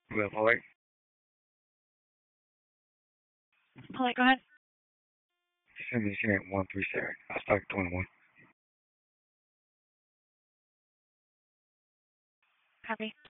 Well, Polite. Polite, go ahead. Send me at 137. I'll start 21. Copy.